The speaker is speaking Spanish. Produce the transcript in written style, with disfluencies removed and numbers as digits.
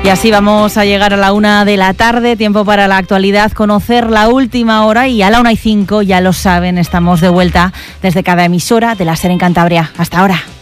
Y así vamos a llegar a la 1 de la tarde, tiempo para la actualidad, conocer la última hora, y a la 1:05, ya lo saben, estamos de vuelta desde cada emisora de la SER en Cantabria. Hasta ahora.